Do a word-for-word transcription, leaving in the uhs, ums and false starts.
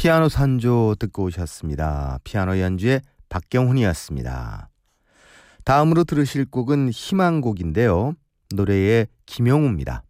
피아노 산조 듣고 오셨습니다. 피아노 연주의 박경훈이었습니다. 다음으로 들으실 곡은 희망곡인데요. 노래의 김영우입니다.